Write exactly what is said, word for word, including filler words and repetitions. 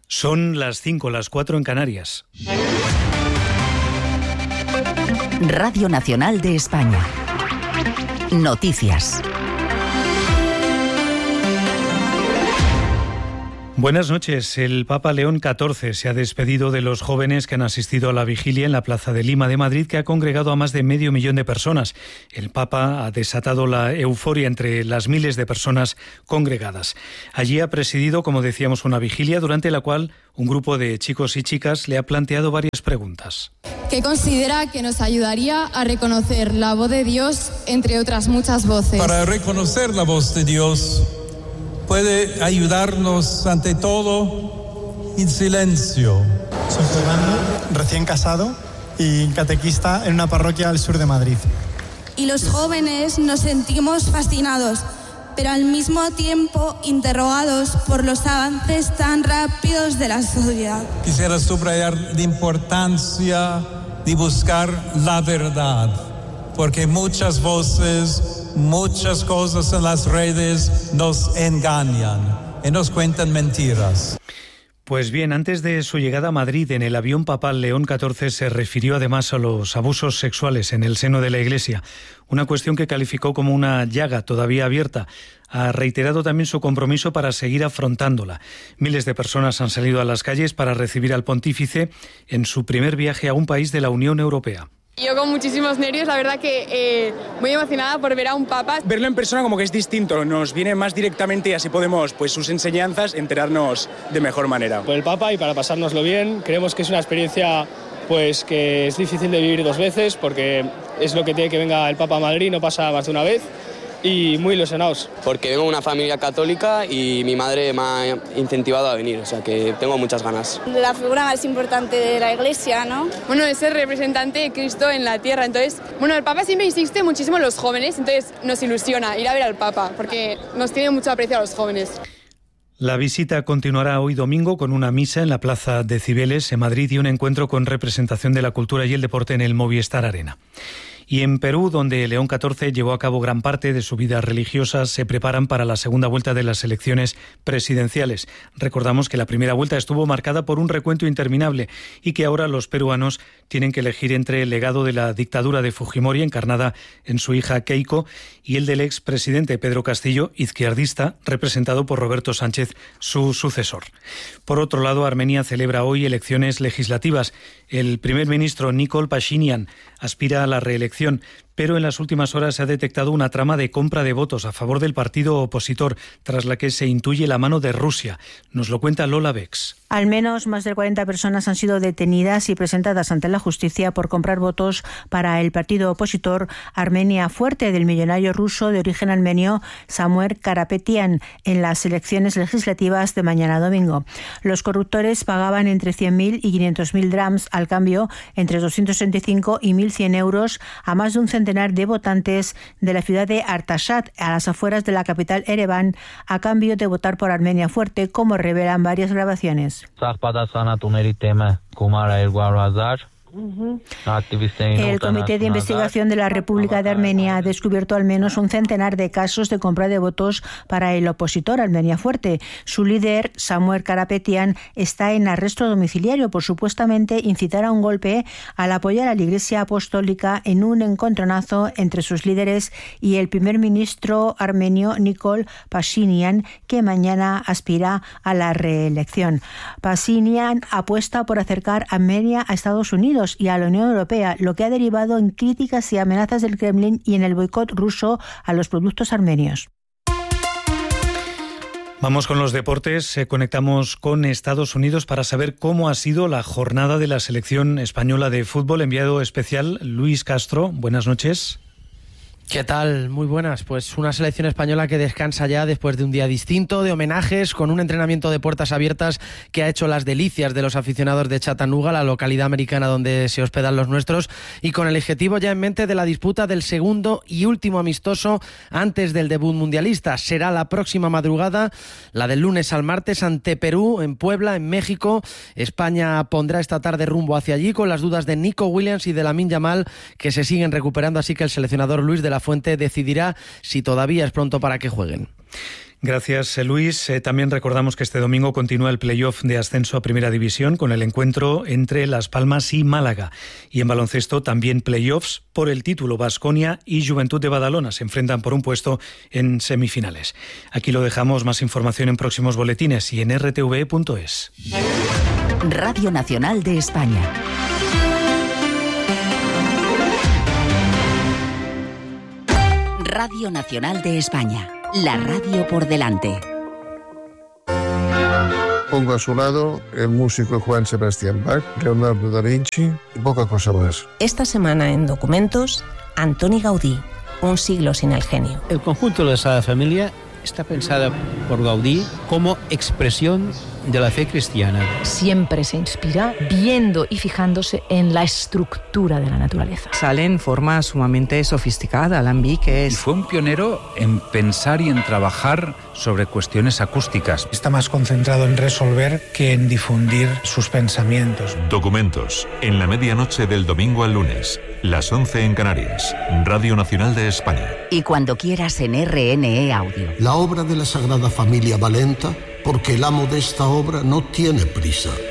Son las cinco, las cuatro en Canarias. Radio Nacional de España. Noticias. Buenas noches. El Papa León catorce se ha despedido de los jóvenes que han asistido a la vigilia en la Plaza de Lima de Madrid, que ha congregado a más de medio millón de personas. El Papa ha desatado la euforia entre las miles de personas congregadas. Allí ha presidido, como decíamos, una vigilia durante la cual un grupo de chicos y chicas le ha planteado varias preguntas. ¿Qué considera que nos ayudaría a reconocer la voz de Dios entre otras muchas voces? Para reconocer la voz de Dios, puede ayudarnos ante todo el silencio. Soy Fernando, recién casado y catequista en una parroquia al sur de Madrid. Y los jóvenes nos sentimos fascinados, pero al mismo tiempo interrogados por los avances tan rápidos de la sociedad. Quisiera subrayar la importancia de buscar la verdad, porque muchas voces, muchas cosas en las redes nos engañan y nos cuentan mentiras. Pues bien, antes de su llegada a Madrid en el avión papal, León catorce se refirió además a los abusos sexuales en el seno de la Iglesia, una cuestión que calificó como una llaga todavía abierta. Ha reiterado también su compromiso para seguir afrontándola. Miles de personas han salido a las calles para recibir al pontífice en su primer viaje a un país de la Unión Europea. Yo con muchísimos nervios, la verdad que eh, muy emocionada por ver a un papa. Verlo en persona como que es distinto, nos viene más directamente y así podemos, pues sus enseñanzas, enterarnos de mejor manera. Por el papa y para pasárnoslo bien, creemos que es una experiencia pues que es difícil de vivir dos veces, porque es lo que tiene que venga el papa a Madrid, no pasa más de una vez. Y muy ilusionados. Porque vengo de una familia católica y mi madre me ha incentivado a venir, o sea que tengo muchas ganas. La figura más importante de la Iglesia, ¿no? Bueno, es el representante de Cristo en la tierra, entonces, bueno, el Papa siempre insiste muchísimo en los jóvenes, entonces nos ilusiona ir a ver al Papa, porque nos tiene mucho aprecio a los jóvenes. La visita continuará hoy domingo con una misa en la Plaza de Cibeles, en Madrid, y un encuentro con representación de la cultura y el deporte en el Movistar Arena. Y en Perú, donde León catorce llevó a cabo gran parte de su vida religiosa, se preparan para la segunda vuelta de las elecciones presidenciales. Recordamos que la primera vuelta estuvo marcada por un recuento interminable y que ahora los peruanos tienen que elegir entre el legado de la dictadura de Fujimori, encarnada en su hija Keiko, y el del expresidente Pedro Castillo, izquierdista, representado por Roberto Sánchez, su sucesor. Por otro lado, Armenia celebra hoy elecciones legislativas. El primer ministro Nikol Pashinyan aspira a la reelección, pero en las últimas horas se ha detectado una trama de compra de votos a favor del partido opositor, tras la que se intuye la mano de Rusia. Nos lo cuenta Lola Bex. Al menos más de cuarenta personas han sido detenidas y presentadas ante la justicia por comprar votos para el partido opositor Armenia Fuerte del millonario ruso de origen armenio Samuel Karapetyan en las elecciones legislativas de mañana domingo. Los corruptores pagaban entre cien mil y quinientos mil drams al cambio, entre doscientos sesenta y cinco y mil cien euros, a más de un centenar de votantes de la ciudad de Artashat, a las afueras de la capital Ereván, a cambio de votar por Armenia Fuerte, como revelan varias grabaciones. El Comité de Investigación de la República de Armenia ha descubierto al menos un centenar de casos de compra de votos para el opositor Armenia Fuerte. Su líder, Samuel Karapetyan, está en arresto domiciliario por supuestamente incitar a un golpe al apoyar a la Iglesia Apostólica en un encontronazo entre sus líderes y el primer ministro armenio Nikol Pashinyan, que mañana aspira a la reelección. Pashinyan apuesta por acercar a Armenia a Estados Unidos y a la Unión Europea, lo que ha derivado en críticas y amenazas del Kremlin y en el boicot ruso a los productos armenios. Vamos con los deportes. Eh, conectamos con Estados Unidos para saber cómo ha sido la jornada de la selección española de fútbol. Enviado especial Luis Castro, buenas noches. ¿Qué tal? Muy buenas. Pues una selección española que descansa ya después de un día distinto, de homenajes, con un entrenamiento de puertas abiertas que ha hecho las delicias de los aficionados de Chattanooga, la localidad americana donde se hospedan los nuestros, y con el objetivo ya en mente de la disputa del segundo y último amistoso antes del debut mundialista. Será la próxima madrugada, la del lunes al martes, ante Perú, en Puebla, en México. España pondrá esta tarde rumbo hacia allí con las dudas de Nico Williams y de Lamine Yamal, que se siguen recuperando, así que el seleccionador Luis de la Fuente decidirá si todavía es pronto para que jueguen. Gracias, Luis. Eh, también recordamos que este domingo continúa el playoff de ascenso a Primera División con el encuentro entre Las Palmas y Málaga. Y en baloncesto también playoffs por el título. Baskonia y Juventud de Badalona se enfrentan por un puesto en semifinales. Aquí lo dejamos. Más información en próximos boletines y en r t v punto es. Radio Nacional de España. Radio Nacional de España. La radio por delante. Pongo a su lado el músico Juan Sebastián Bach, Leonardo da Vinci y poca cosa más. Esta semana en Documentos, Antoni Gaudí, Un siglo sin el genio. El conjunto de la Sagrada Familia está pensada por Gaudí como expresión de la fe cristiana. Siempre se inspira viendo y fijándose en la estructura de la naturaleza. Sale en forma sumamente sofisticada. Alambic es... Y fue un pionero en pensar y en trabajar sobre cuestiones acústicas. Está más concentrado en resolver que en difundir sus pensamientos. Documentos, en la medianoche del domingo al lunes, las once en Canarias, Radio Nacional de España. Y cuando quieras en R N E Audio. La obra de la Sagrada Familia va lenta porque el amo de esta obra no tiene prisa.